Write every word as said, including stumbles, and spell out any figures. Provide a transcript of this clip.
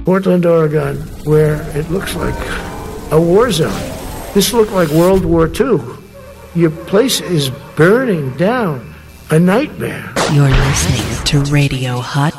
Portland, Oregon, where it looks like a war zone. This looked like World War Two. Your place is burning down. A nightmare. You're listening to Radio Hot